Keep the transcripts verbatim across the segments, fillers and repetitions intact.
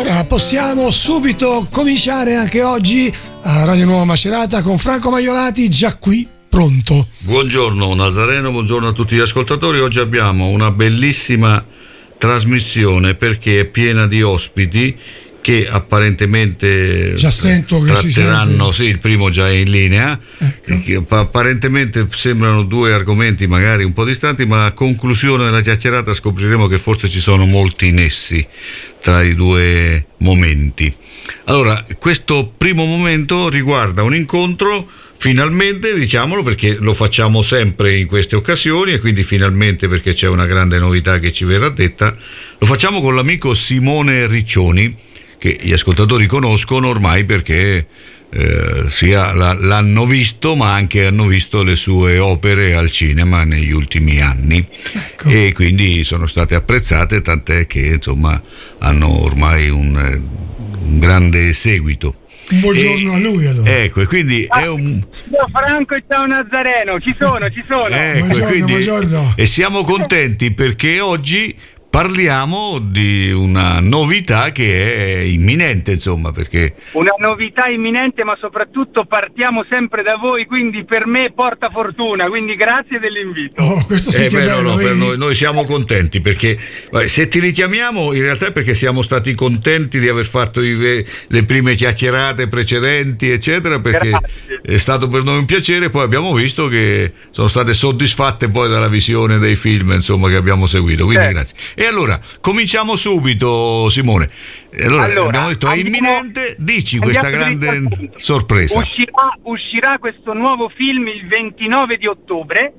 allora possiamo subito cominciare anche oggi a Radio Nuova Macerata con Franco Maiolati, già qui pronto. Buongiorno Nazareno, buongiorno a tutti gli ascoltatori. Oggi abbiamo una bellissima trasmissione perché è piena di ospiti che apparentemente già sento che tratteranno, si sì, il primo già è in linea, ecco. Che apparentemente sembrano due argomenti magari un po' distanti, ma a conclusione della chiacchierata scopriremo che forse ci sono molti nessi tra i due momenti. Allora, questo primo momento riguarda un incontro, finalmente, diciamolo, perché lo facciamo sempre in queste occasioni e quindi finalmente, perché c'è una grande novità che ci verrà detta, lo facciamo con l'amico Simone Riccioni, che gli ascoltatori conoscono ormai perché eh, sia la, l'hanno visto, ma anche hanno visto le sue opere al cinema negli ultimi anni, ecco. E quindi sono state apprezzate, tant'è che insomma hanno ormai un, un grande seguito. Un buongiorno e, a lui allora. Ecco, e quindi ah, è un ciao Franco e ciao Nazareno, ci sono, ci sono. Ecco, buongiorno, quindi, buongiorno. E siamo contenti perché oggi parliamo di una novità che è imminente, insomma, perché una novità imminente, ma soprattutto partiamo sempre da voi, quindi per me porta fortuna, quindi grazie dell'invito. Oh, questo sì eh, che beh, è bello, no, no, per vedi? noi, noi siamo contenti perché se ti richiamiamo in realtà è perché siamo stati contenti di aver fatto i, le prime chiacchierate precedenti, eccetera, perché grazie. È stato per noi un piacere. Poi abbiamo visto che sono state soddisfatte poi dalla visione dei film, insomma, che abbiamo seguito, quindi certo. Grazie. E allora cominciamo subito, Simone. Allora, allora abbiamo detto è andiamo, imminente, dici questa grande sorpresa. Uscirà, uscirà questo nuovo film il ventinove di ottobre,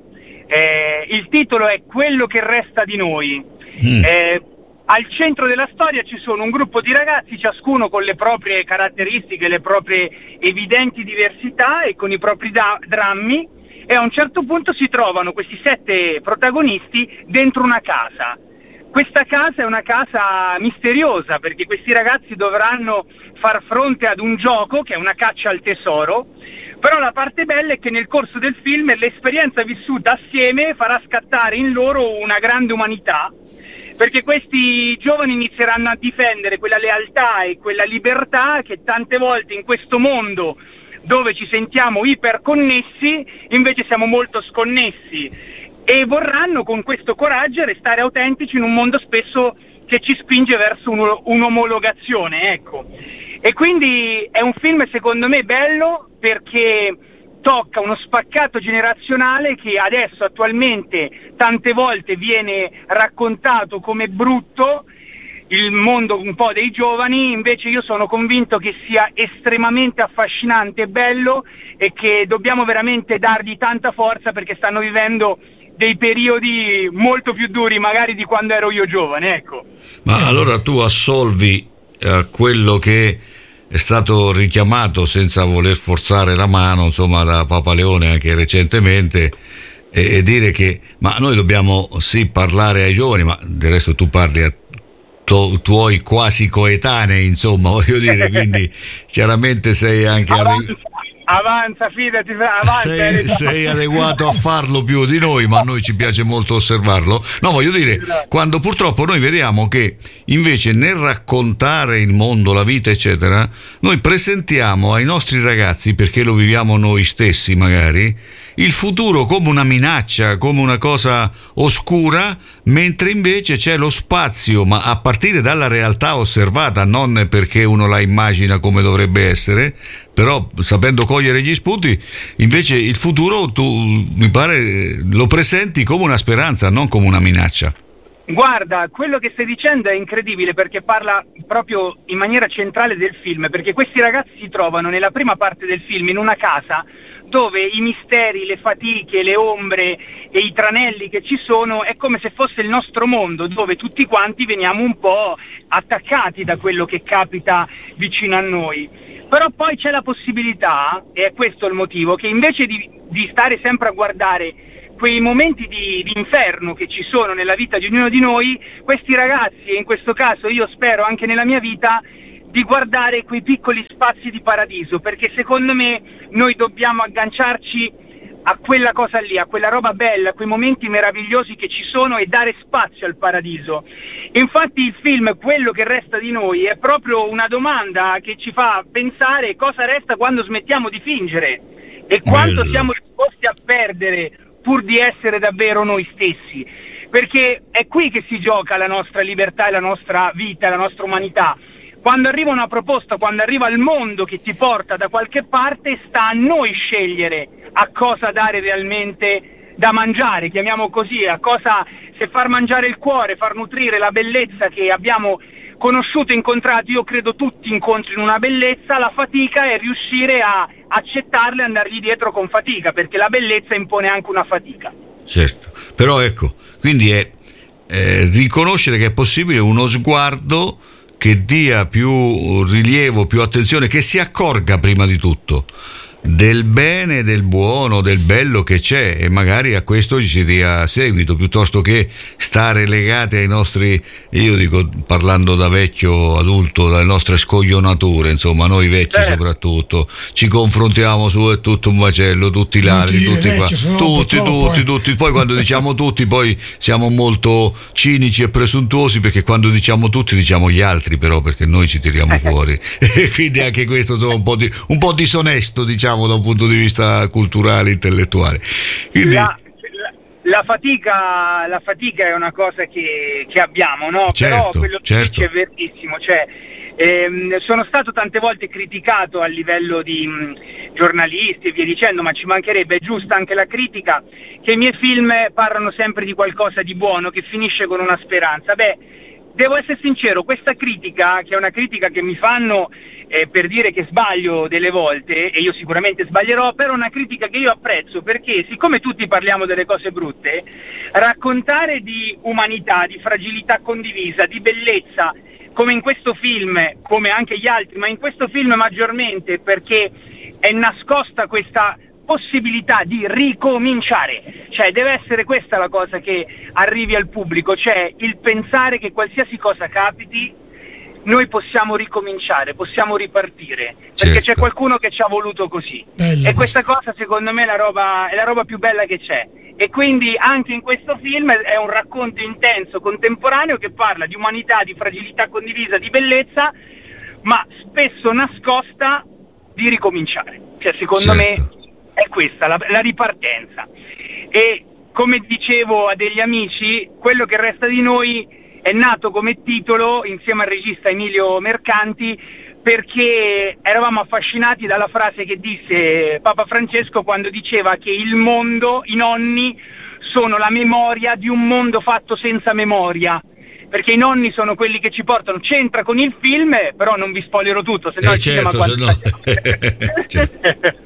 eh, il titolo è Quello che resta di noi. Mm. Eh, al centro della storia ci sono un gruppo di ragazzi, ciascuno con le proprie caratteristiche, le proprie evidenti diversità e con i propri da- drammi, e a un certo punto si trovano questi sette protagonisti dentro una casa. Questa casa è una casa misteriosa perché questi ragazzi dovranno far fronte ad un gioco che è una caccia al tesoro, però la parte bella è che nel corso del film l'esperienza vissuta assieme farà scattare in loro una grande umanità, perché questi giovani inizieranno a difendere quella lealtà e quella libertà che tante volte in questo mondo dove ci sentiamo iperconnessi invece siamo molto sconnessi. E vorranno con questo coraggio restare autentici in un mondo spesso che ci spinge verso un, un'omologazione, ecco. E quindi è un film secondo me bello perché tocca uno spaccato generazionale che adesso attualmente tante volte viene raccontato come brutto, il mondo un po' dei giovani. Invece io sono convinto che sia estremamente affascinante e bello e che dobbiamo veramente dargli tanta forza perché stanno vivendo dei periodi molto più duri magari di quando ero io giovane, ecco. Ma allora tu assolvi a quello che è stato richiamato senza voler forzare la mano, insomma, da Papa Leone anche recentemente, e, e dire che ma noi dobbiamo sì parlare ai giovani, ma del resto tu parli a tu, tuoi quasi coetanei, insomma, voglio dire, quindi chiaramente sei anche avanza, avanza fidati, avanza, sei, sei adeguato a farlo più di noi, ma a noi ci piace molto osservarlo. No, voglio dire, quando purtroppo noi vediamo che invece nel raccontare il mondo, la vita, eccetera, noi presentiamo ai nostri ragazzi, perché lo viviamo noi stessi magari, il futuro come una minaccia, come una cosa oscura, mentre invece c'è lo spazio, ma a partire dalla realtà osservata, non perché uno la immagina come dovrebbe essere, però sapendo cogliere gli spunti, invece il futuro tu mi pare lo presenti come una speranza, non come una minaccia. Guarda, quello che stai dicendo è incredibile perché parla proprio in maniera centrale del film, perché questi ragazzi si trovano nella prima parte del film in una casa dove i misteri, le fatiche, le ombre e i tranelli che ci sono è come se fosse il nostro mondo, dove tutti quanti veniamo un po' attaccati da quello che capita vicino a noi. Però poi c'è la possibilità, e è questo il motivo, che invece di, di stare sempre a guardare quei momenti di, di inferno che ci sono nella vita di ognuno di noi, questi ragazzi, e in questo caso io spero anche nella mia vita, di guardare quei piccoli spazi di paradiso, perché secondo me noi dobbiamo agganciarci a quella cosa lì, a quella roba bella, a quei momenti meravigliosi che ci sono e dare spazio al paradiso. Infatti il film Quello che resta di noi è proprio una domanda che ci fa pensare cosa resta quando smettiamo di fingere e quanto Bello. siamo disposti a perdere pur di essere davvero noi stessi, perché è qui che si gioca la nostra libertà e la nostra vita, la nostra umanità. Quando arriva una proposta, quando arriva il mondo che ti porta da qualche parte, sta a noi scegliere a cosa dare realmente da mangiare, chiamiamo così, a cosa, se far mangiare il cuore, far nutrire la bellezza che abbiamo conosciuto e incontrato. Io credo tutti incontrino una bellezza, la fatica è riuscire a accettarla e andargli dietro con fatica, perché la bellezza impone anche una fatica. Certo, però ecco, quindi è eh, riconoscere che è possibile uno sguardo che dia più rilievo, più attenzione, che si accorga prima di tutto del bene, del buono, del bello che c'è, e magari a questo ci si dia seguito, piuttosto che stare legati ai nostri, io dico, parlando da vecchio adulto, dalle nostre scoglionature, insomma, noi vecchi certo. soprattutto ci confrontiamo su è tutto un macello, tutti ladri, Non tutti dire qua, vecchio, sennò tutti, purtroppo, tutti, eh. tutti, poi quando diciamo tutti poi siamo molto cinici e presuntuosi, perché quando diciamo tutti diciamo gli altri, però, perché noi ci tiriamo fuori e quindi anche questo insomma, un po' di, un po' disonesto, diciamo, da un punto di vista culturale, intellettuale. Quindi La, la, la fatica la fatica è una cosa che, che abbiamo, no? Certo, Però quello che certo. dice è verissimo, cioè ehm, sono stato tante volte criticato a livello di mh, giornalisti e via dicendo, ma ci mancherebbe, è giusta anche la critica, che i miei film parlano sempre di qualcosa di buono che finisce con una speranza. Beh, devo essere sincero, questa critica, che è una critica che mi fanno eh, per dire che sbaglio delle volte, e io sicuramente sbaglierò, però è una critica che io apprezzo, perché siccome tutti parliamo delle cose brutte, raccontare di umanità, di fragilità condivisa, di bellezza, come in questo film, come anche gli altri, ma in questo film maggiormente, perché è nascosta questa possibilità di ricominciare, cioè deve essere questa la cosa che arrivi al pubblico, cioè il pensare che qualsiasi cosa capiti noi possiamo ricominciare, possiamo ripartire, perché Certo. c'è qualcuno che ci ha voluto così. Bella E questa questa. cosa secondo me è la roba, è la roba più bella che c'è, e quindi anche in questo film è un racconto intenso, contemporaneo, che parla di umanità, di fragilità condivisa, di bellezza, ma spesso nascosta di ricominciare, cioè secondo Certo. me è questa la, la ripartenza. E come dicevo a degli amici, Quello che resta di noi è nato come titolo insieme al regista Emilio Mercanti perché eravamo affascinati dalla frase che disse Papa Francesco quando diceva che il mondo, i nonni, sono la memoria di un mondo fatto senza memoria, perché i nonni sono quelli che ci portano, c'entra con il film, però non vi spoilerò tutto, se no Eh, il cinema certo, se quando no. Certo.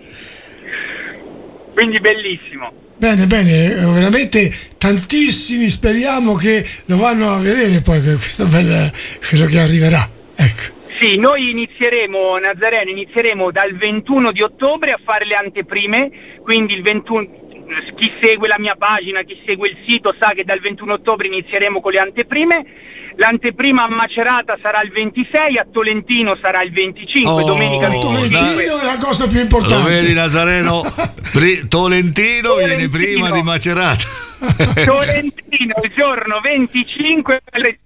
Quindi bellissimo. Bene, bene, eh, veramente tantissimi, speriamo che lo vanno a vedere poi que- questa bella, quello che arriverà, ecco. Sì, noi inizieremo, Nazareno, inizieremo dal ventuno di ottobre a fare le anteprime, quindi il ventuno, chi segue la mia pagina, chi segue il sito sa che dal ventuno ottobre inizieremo con le anteprime. L'anteprima a Macerata sarà il ventisei, a Tolentino sarà il venticinque, Oh, domenica Tolentino venticinque. è la cosa più Lo importante. vedi, Nazareno? Pri- Tolentino viene Tolentino. prima di Macerata. Tolentino il giorno venticinque.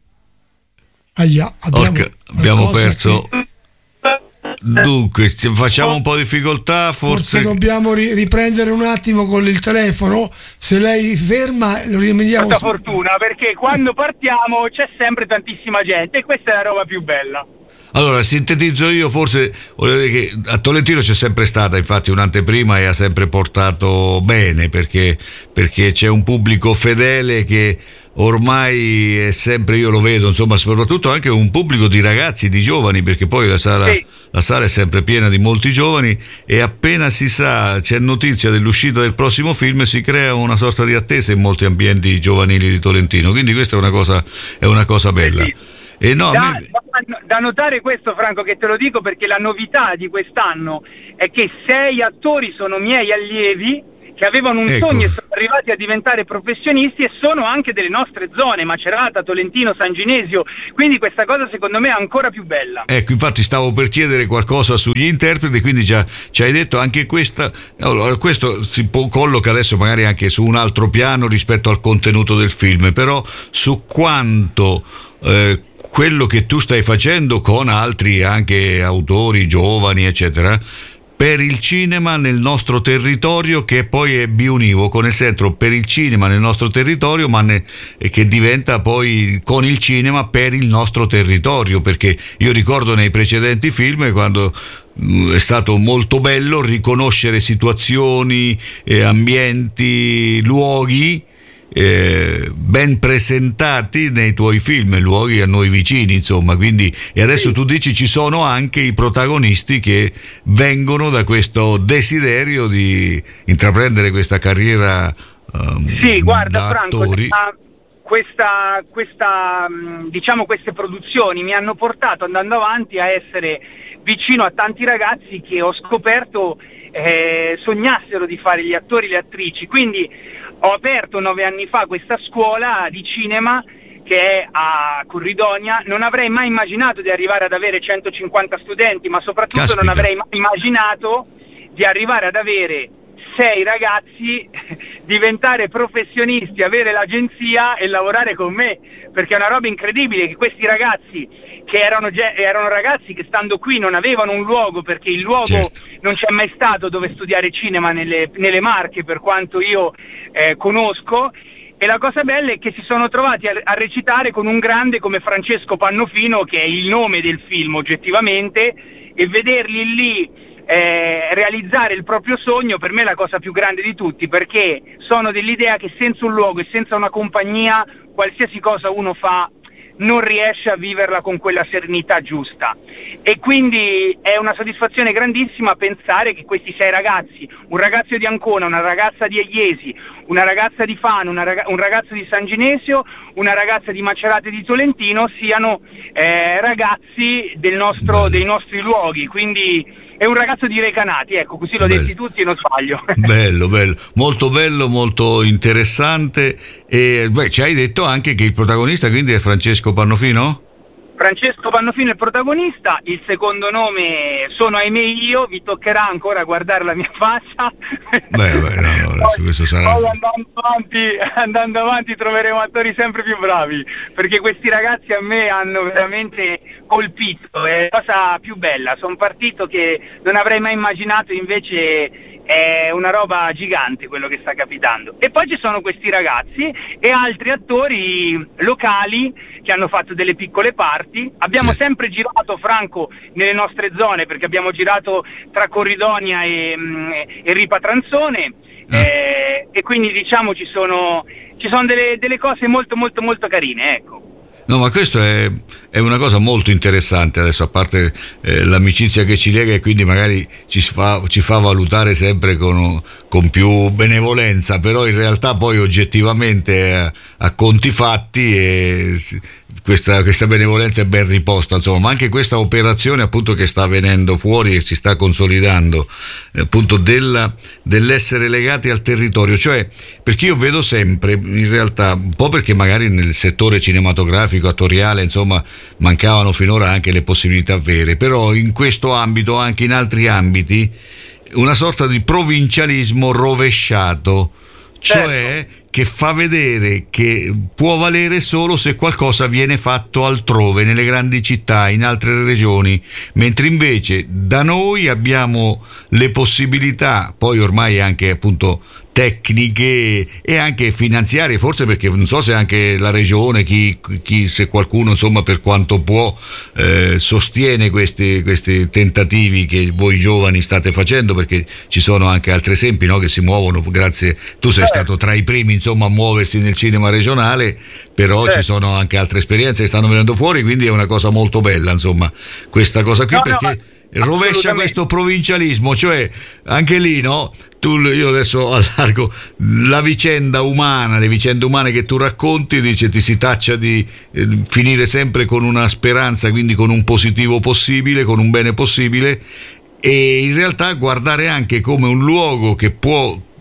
Ahia, abbiamo, Orca, abbiamo qualcosa perso. che Dunque, ci- facciamo un po' di difficoltà, forse forse. dobbiamo ri- riprendere un attimo con il telefono. Se lei ferma, lo rimediamo. Molta fortuna, perché quando partiamo c'è sempre tantissima gente e questa è la roba più bella. Allora, sintetizzo io, forse volevo dire che a Tolentino c'è sempre stata infatti un'anteprima e ha sempre portato bene, perché, perché c'è un pubblico fedele che ormai è sempre, io lo vedo, insomma, soprattutto anche un pubblico di ragazzi, di giovani, perché poi la sala, Sì. la sala è sempre piena di molti giovani, e appena si sa, c'è notizia dell'uscita del prossimo film, si crea una sorta di attesa in molti ambienti giovanili di Tolentino, quindi questa è una cosa, è una cosa bella. Sì. E no, a Da, me- da- da notare questo, Franco, che te lo dico perché la novità di quest'anno è che sei attori sono miei allievi che avevano un ecco. sogno e sono arrivati a diventare professionisti, e sono anche delle nostre zone, Macerata, Tolentino, San Ginesio, quindi questa cosa secondo me è ancora più bella. Ecco, infatti stavo per chiedere qualcosa sugli interpreti, quindi già ci hai detto anche questa. Allora, questo si può, colloca adesso magari anche su un altro piano rispetto al contenuto del film, però su quanto eh, quello che tu stai facendo con altri anche autori giovani eccetera per il cinema nel nostro territorio, che poi è biunivoco, nel senso per il cinema nel nostro territorio, ma ne, che diventa poi con il cinema per il nostro territorio, perché io ricordo nei precedenti film quando mh, è stato molto bello riconoscere situazioni, eh, ambienti, luoghi Eh, ben presentati nei tuoi film, luoghi a noi vicini, insomma. Quindi, e adesso sì. tu dici ci sono anche i protagonisti che vengono da questo desiderio di intraprendere questa carriera um, sì, guarda da Franco, attori. da questa, questa, diciamo, queste produzioni mi hanno portato, andando avanti, a essere vicino a tanti ragazzi che ho scoperto eh, sognassero di fare gli attori e le attrici, quindi ho aperto nove anni fa questa scuola di cinema che è a Corridonia. Non avrei mai immaginato di arrivare ad avere centocinquanta studenti, ma soprattutto Caspita. non avrei mai immaginato di arrivare ad avere sei ragazzi, diventare professionisti, avere l'agenzia e lavorare con me, perché è una roba incredibile che questi ragazzi che erano, erano ragazzi che stando qui non avevano un luogo, perché il luogo certo. non c'è mai stato dove studiare cinema nelle, nelle Marche, per quanto io eh, conosco, e la cosa bella è che si sono trovati a, a recitare con un grande come Francesco Pannofino, che è il nome del film oggettivamente, e vederli lì eh, realizzare il proprio sogno per me è la cosa più grande di tutti, perché sono dell'idea che senza un luogo e senza una compagnia qualsiasi cosa uno fa non riesce a viverla con quella serenità giusta, e quindi è una soddisfazione grandissima pensare che questi sei ragazzi, un ragazzo di Ancona, una ragazza di Eiesi, una ragazza di Fano, una raga- un ragazzo di San Ginesio, una ragazza di Macerata e di Tolentino siano eh, ragazzi del nostro, dei nostri luoghi, quindi è un ragazzo di Recanati, ecco, così l'ho Bello. detti tutti e non sbaglio. Bello, bello, molto bello, molto interessante. E beh, ci hai detto anche che il protagonista quindi è Francesco Pannofino? Francesco Pannofino è il protagonista, il secondo nome sono ahimè io, vi toccherà ancora guardare la mia faccia. Beh, beh, no, no, adesso poi, questo sarà... poi andando avanti, andando avanti troveremo attori sempre più bravi, perché questi ragazzi a me hanno veramente colpito, è la cosa più bella, sono partito che non avrei mai immaginato, invece è una roba gigante quello che sta capitando. E poi ci sono questi ragazzi e altri attori locali che hanno fatto delle piccole parti. Abbiamo certo. sempre girato, Franco, nelle nostre zone, perché abbiamo girato tra Corridonia e, e Ripa Tranzone, ah. eh, e quindi diciamo ci sono, ci sono delle, delle cose molto molto molto carine, ecco. No, ma questo è, è una cosa molto interessante adesso, a parte eh, l'amicizia che ci lega, e quindi magari ci fa, ci fa valutare sempre con, con più benevolenza, però in realtà poi oggettivamente a, a conti fatti e questa, questa benevolenza è ben riposta, insomma. Ma anche questa operazione appunto che sta venendo fuori e si sta consolidando, eh, appunto della, dell'essere legati al territorio, cioè perché io vedo sempre in realtà, un po' perché magari nel settore cinematografico, attoriale, insomma, mancavano finora anche le possibilità vere, però in questo ambito, anche in altri ambiti, una sorta di provincialismo rovesciato, cioè certo. che fa vedere che può valere solo se qualcosa viene fatto altrove, nelle grandi città, in altre regioni, mentre invece da noi abbiamo le possibilità, poi ormai anche appunto tecniche e anche finanziarie, forse perché non so se anche la regione, chi, chi se qualcuno insomma per quanto può eh, sostiene questi, questi tentativi che voi giovani state facendo, perché ci sono anche altri esempi, no, che si muovono grazie, tu sei stato tra i primi insomma a muoversi nel cinema regionale, però ci sono anche altre esperienze che stanno venendo fuori, quindi è una cosa molto bella insomma questa cosa qui, no, perché no, rovescia questo provincialismo, cioè anche lì, no? Tu, io adesso allargo la vicenda umana, le vicende umane che tu racconti, dice ti si taccia di eh, finire sempre con una speranza, quindi con un positivo possibile, con un bene possibile, e in realtà guardare anche come un luogo che può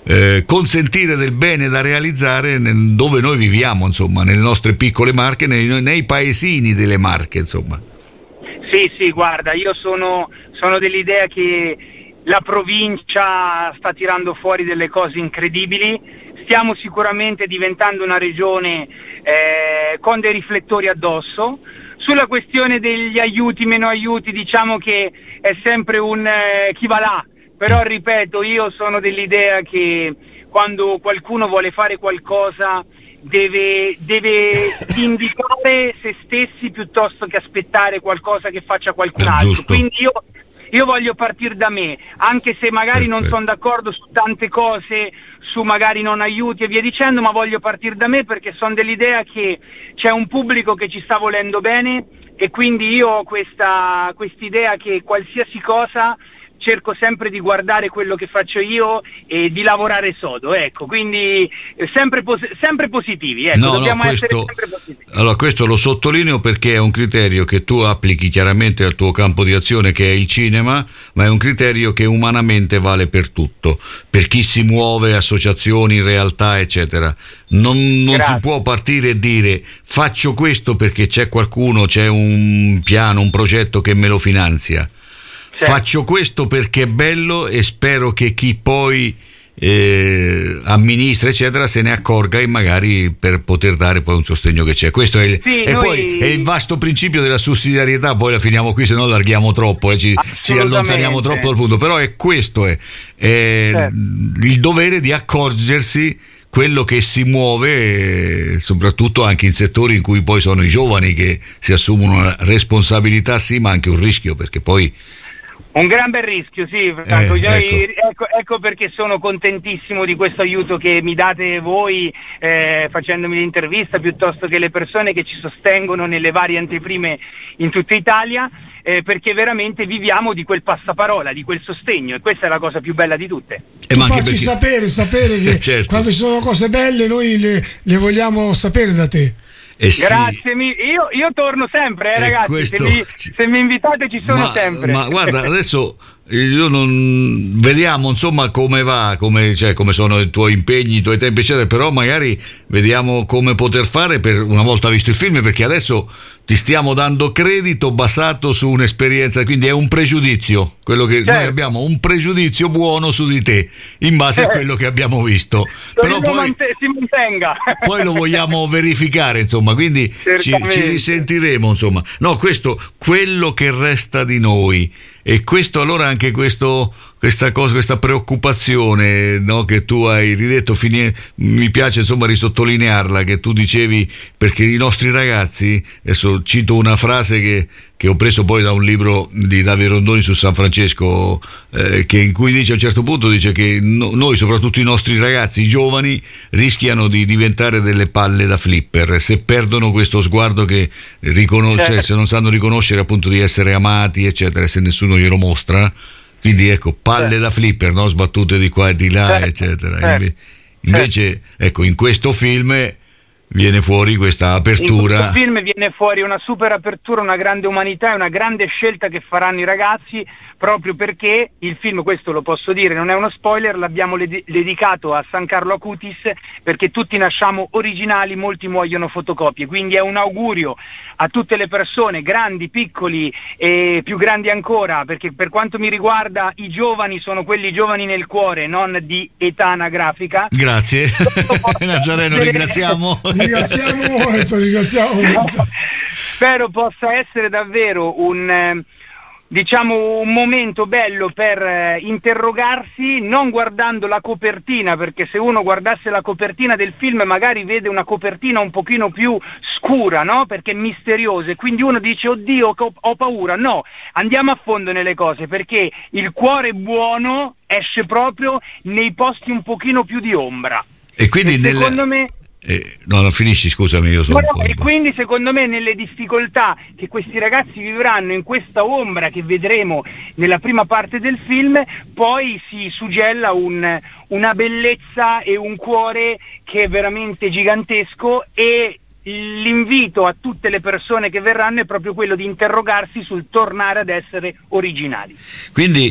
eh, consentire del bene da realizzare nel, dove noi viviamo, insomma, nelle nostre piccole Marche, nei, nei paesini delle Marche, insomma. Sì, sì, guarda, io sono, sono dell'idea che la provincia sta tirando fuori delle cose incredibili, stiamo sicuramente diventando una regione eh, con dei riflettori addosso. Sulla questione degli aiuti, meno aiuti, diciamo che è sempre un eh, chi va là, però ripeto, io sono dell'idea che quando qualcuno vuole fare qualcosa deve, deve indicare se stessi piuttosto che aspettare qualcosa che faccia qualcun altro. Giusto. Quindi io, io voglio partire da me, anche se magari Perfetto. non sono d'accordo su tante cose, su magari non aiuti e via dicendo, ma voglio partire da me perché sono dell'idea che c'è un pubblico che ci sta volendo bene e quindi io ho questa quest'idea che qualsiasi cosa cerco sempre di guardare quello che faccio io e di lavorare sodo, ecco, quindi eh, sempre, pos- sempre positivi, ecco, No, dobbiamo no, questo, essere sempre positivi. Allora, questo lo sottolineo perché è un criterio che tu applichi chiaramente al tuo campo di azione, che è il cinema, ma è un criterio che umanamente vale per tutto, per chi si muove, associazioni, realtà, eccetera. Non, non si può partire e dire faccio questo perché c'è qualcuno, c'è un piano, un progetto che me lo finanzia. Certo. Faccio questo perché è bello e spero che chi poi eh, amministra eccetera se ne accorga e magari per poter dare poi un sostegno che c'è. Questo è il, sì, e noi... poi è il vasto principio della sussidiarietà. Poi la finiamo qui, se no allarghiamo troppo e eh, ci, ci allontaniamo troppo dal punto, però è questo è, è certo. il dovere di accorgersi quello che si muove, soprattutto anche in settori in cui poi sono i giovani che si assumono una responsabilità, sì, ma anche un rischio, perché poi un gran bel rischio, sì, Franco. Eh, Io, ecco. Ecco, ecco perché sono contentissimo di questo aiuto che mi date voi eh, facendomi l'intervista, piuttosto che le persone che ci sostengono nelle varie anteprime in tutta Italia, eh, perché veramente viviamo di quel passaparola, di quel sostegno, e questa è la cosa più bella di tutte. E tu facci perché... sapere, sapere che certo. quando ci sono cose belle noi le, le vogliamo sapere da te. Eh sì. Grazie, io, io torno sempre, eh, ragazzi. Questo... Se, mi, se mi invitate ci sono ma, sempre. Ma guarda, adesso io non vediamo insomma come va, come, cioè, come sono i tuoi impegni, i tuoi tempi, eccetera. Però magari vediamo come poter fare per una volta visto il film, perché adesso ti stiamo dando credito basato su un'esperienza, quindi è un pregiudizio, quello che certo. noi abbiamo un pregiudizio buono su di te in base a quello che abbiamo visto. Però poi si mantenga. Poi lo vogliamo verificare, insomma, quindi ci, ci risentiremo, insomma. No, questo quello che resta di noi. E questo allora anche questo questa cosa, questa preoccupazione, no, che tu hai ridetto, fini, mi piace insomma risottolinearla, che tu dicevi, perché i nostri ragazzi, adesso cito una frase che, che ho preso poi da un libro di Davide Rondoni su San Francesco, eh, che in cui dice a un certo punto dice che no, noi, soprattutto i nostri ragazzi, i giovani, rischiano di diventare delle palle da flipper se perdono questo sguardo che riconosce, certo. se non sanno riconoscere appunto di essere amati eccetera, se nessuno glielo mostra. Quindi ecco, palle certo. da flipper, no? Sbattute di qua e di là, certo. eccetera. Certo. Invece, certo. ecco, in questo film viene fuori questa apertura. In questo film viene fuori una super apertura, una grande umanità e una grande scelta che faranno i ragazzi, proprio perché il film, questo lo posso dire, non è uno spoiler, l'abbiamo led- dedicato a San Carlo Acutis, perché tutti nasciamo originali, molti muoiono fotocopie, quindi è un augurio a tutte le persone, grandi, piccoli e più grandi ancora, perché per quanto mi riguarda i giovani sono quelli giovani nel cuore, non di età anagrafica. Grazie. Nazareno, ringraziamo. Ringraziamo molto, ringraziamo molto. Spero possa essere davvero un... Eh, diciamo un momento bello per eh, interrogarsi, non guardando la copertina, perché se uno guardasse la copertina del film magari vede una copertina un pochino più scura, no? Perché è misteriosa, e quindi uno dice oddio ho, ho paura. No, andiamo a fondo nelle cose, perché il cuore buono esce proprio nei posti un pochino più di ombra. E quindi e nel... secondo me Eh, no, no, finisci, scusami, io sono no, un po'. E quindi secondo me nelle difficoltà che questi ragazzi vivranno in questa ombra che vedremo nella prima parte del film, poi si suggella un, una bellezza e un cuore che è veramente gigantesco, e l'invito a tutte le persone che verranno è proprio quello di interrogarsi sul tornare ad essere originali. Quindi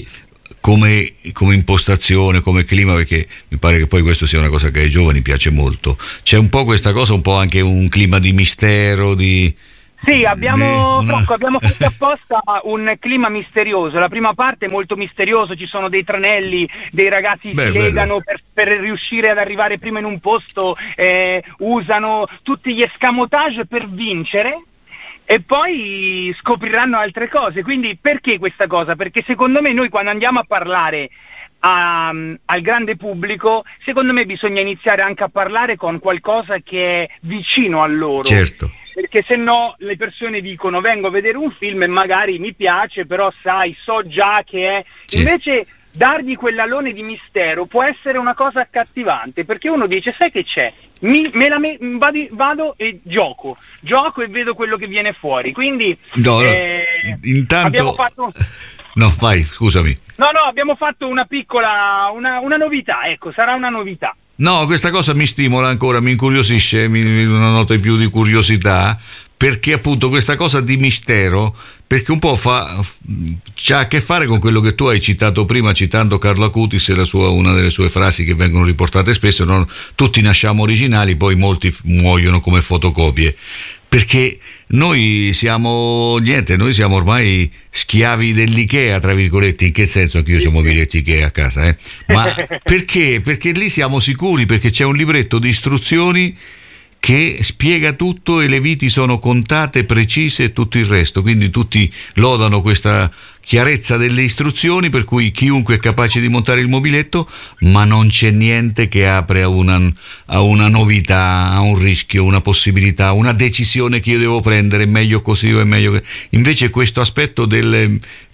come, come impostazione, come clima, perché mi pare che poi questo sia una cosa che ai giovani piace molto. C'è un po' questa cosa, un po' anche un clima di mistero, di... Sì, abbiamo, una... Franco, abbiamo fatto apposta un clima misterioso. La prima parte è molto misterioso, ci sono dei tranelli, dei ragazzi Beh, si legano per, per riuscire ad arrivare prima in un posto, eh, usano tutti gli escamotage per vincere e poi scopriranno altre cose. Quindi perché questa cosa? Perché secondo me noi quando andiamo a parlare a, al grande pubblico, secondo me bisogna iniziare anche a parlare con qualcosa che è vicino a loro. Certo. Perché se no le persone dicono vengo a vedere un film e magari mi piace, però sai, so già che è... Sì. Invece dargli quell'alone di mistero può essere una cosa accattivante, perché uno dice sai che c'è? Mi, me la me, vado, vado e gioco, gioco e vedo quello che viene fuori. Quindi no, eh, intanto... abbiamo fatto... No, vai, scusami. No, no, abbiamo fatto una piccola, una, una novità, ecco, sarà una novità. No, questa cosa mi stimola ancora, mi incuriosisce, mi, mi una nota in più di curiosità, perché appunto questa cosa di mistero, perché un po' fa c'ha a che fare con quello che tu hai citato prima, citando Carlo Acutis e la sua, una delle sue frasi che vengono riportate spesso, no? Tutti nasciamo originali, poi molti muoiono come fotocopie. Perché noi siamo niente, noi siamo ormai schiavi dell'Ikea, tra virgolette. In che senso? Anche io ho mobiletti Ikea a casa, eh? Ma perché? Perché lì siamo sicuri, perché c'è un libretto di istruzioni che spiega tutto e le viti sono contate, precise e tutto il resto, quindi tutti lodano questa chiarezza delle istruzioni, per cui chiunque è capace di montare il mobiletto, ma non c'è niente che apre a una, a una novità, a un rischio, una possibilità, una decisione che io devo prendere, meglio così o è meglio che... Invece questo aspetto del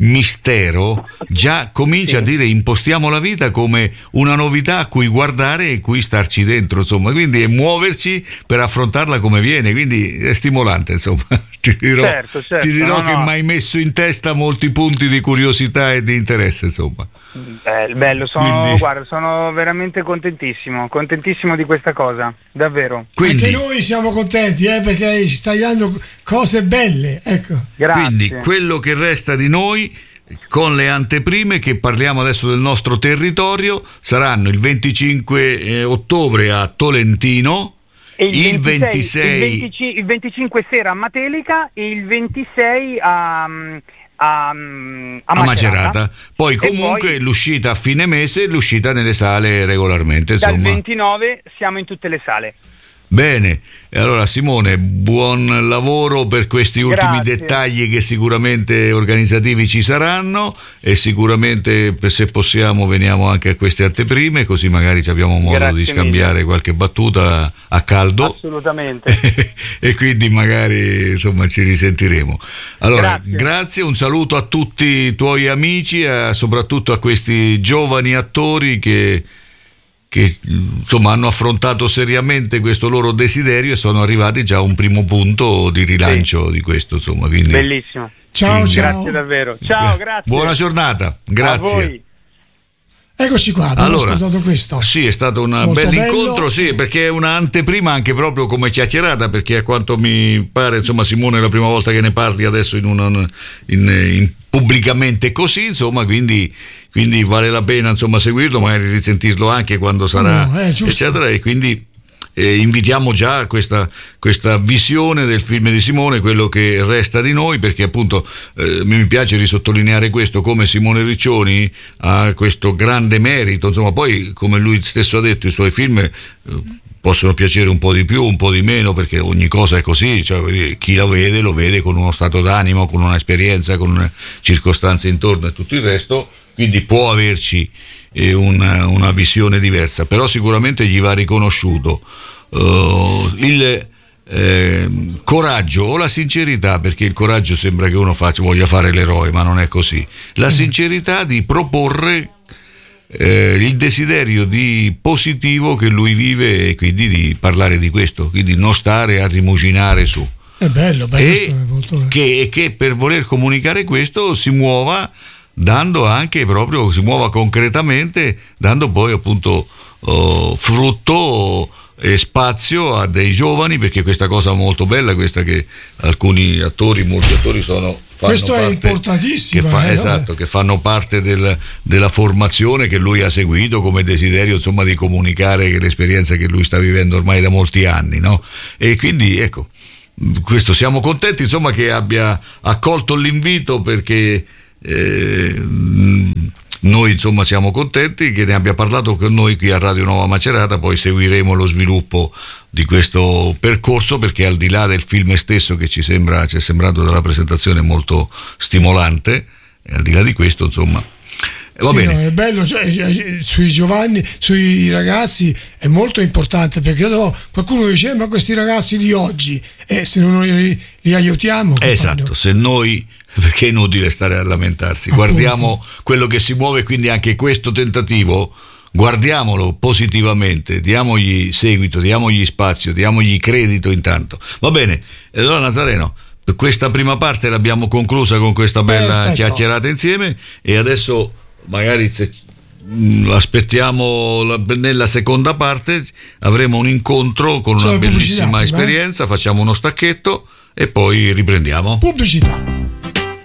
mistero già comincia sì. a dire impostiamo la vita come una novità a cui guardare e cui starci dentro, insomma, quindi è muoverci per affrontarla come viene, quindi è stimolante, insomma. Ti dirò, certo, certo, ti dirò no, che no. mi hai messo in testa molti punti di curiosità e di interesse, insomma. Bello, bello sono, Quindi... guarda, sono veramente contentissimo, contentissimo di questa cosa, davvero. Quindi... Anche noi siamo contenti, eh, perché ci stai dando cose belle, ecco. Grazie. Quindi quello che resta di noi, con le anteprime, che parliamo adesso del nostro territorio, saranno il venticinque ottobre a Tolentino, E il, il ventisei, ventisei il, venticinque, il venticinque sera a Matelica e il ventisei a, a, a, a a Macerata. Macerata. Poi comunque poi, l'uscita a fine mese e l'uscita nelle sale regolarmente, insomma. Dal ventinove siamo in tutte le sale. Bene, e allora Simone, buon lavoro per questi ultimi Grazie. dettagli che sicuramente organizzativi ci saranno, e sicuramente se possiamo veniamo anche a queste anteprime, così magari abbiamo modo Grazie di scambiare mille. qualche battuta a caldo. Assolutamente. E quindi magari insomma ci risentiremo. Allora, Grazie. grazie, un saluto a tutti i tuoi amici, a, soprattutto a questi giovani attori che che insomma hanno affrontato seriamente questo loro desiderio e sono arrivati già a un primo punto di rilancio sì. di questo, insomma, quindi bellissimo. Ciao, quindi, ciao. Grazie davvero. Ciao, grazie. Buona giornata. Grazie. A voi. Eccoci qua, abbiamo allora, ascoltato questo. Sì, è stato un Molto bel bello. incontro, sì, perché è un'anteprima anche proprio come chiacchierata, perché a quanto mi pare, insomma, Simone è la prima volta che ne parli adesso in una, in, in, pubblicamente così, insomma, quindi, quindi vale la pena, insomma, seguirlo, magari risentirlo anche quando sarà, no, eh, eccetera, e quindi eh, invitiamo già a questa, questa visione del film di Simone, quello che resta di noi, perché appunto eh, mi piace risottolineare questo, come Simone Riccioni ha questo grande merito, insomma, poi come lui stesso ha detto i suoi film eh, possono piacere un po' di più, un po' di meno, perché ogni cosa è così, cioè, chi la vede lo vede con uno stato d'animo, con un'esperienza, con circostanze intorno e tutto il resto, quindi può averci eh, una, una visione diversa, però sicuramente gli va riconosciuto uh, il eh, coraggio o la sincerità, perché il coraggio sembra che uno faccia, voglia fare l'eroe, ma non è così, la sincerità di proporre Eh, il desiderio di positivo che lui vive, e quindi di parlare di questo, quindi non stare a rimuginare su. È bello, bello, e questo è molto bello. che, che per voler comunicare questo si muova dando anche proprio, si muova concretamente, dando poi appunto oh, frutto e spazio a dei giovani, perché questa cosa molto bella, questa che alcuni attori, molti attori sono questo è parte, importantissimo, che fa, eh, esatto, no? che fanno parte del, della formazione che lui ha seguito come desiderio, insomma, di comunicare l'esperienza che lui sta vivendo ormai da molti anni, no? E quindi ecco, questo siamo contenti, insomma, che abbia accolto l'invito, perché eh, noi insomma siamo contenti che ne abbia parlato con noi qui a Radio Nuova Macerata. Poi seguiremo lo sviluppo di questo percorso, perché al di là del film stesso, che ci sembra, ci è sembrato dalla presentazione molto stimolante, e al di là di questo, insomma, va sì, bene. No, è bello, cioè, sui giovani, sui ragazzi è molto importante, perché no, qualcuno dice ma questi ragazzi di oggi, eh, se non li, li aiutiamo, esatto, fanno? Se noi, perché è inutile stare a lamentarsi, appunto, guardiamo quello che si muove, quindi anche questo tentativo guardiamolo positivamente, diamogli seguito, diamogli spazio, diamogli credito intanto. Va bene, allora Nazareno, questa prima parte l'abbiamo conclusa con questa bella Perfetto. chiacchierata insieme, e adesso magari se aspettiamo la, nella seconda parte avremo un incontro con una bellissima esperienza, facciamo uno stacchetto e poi riprendiamo. Pubblicità.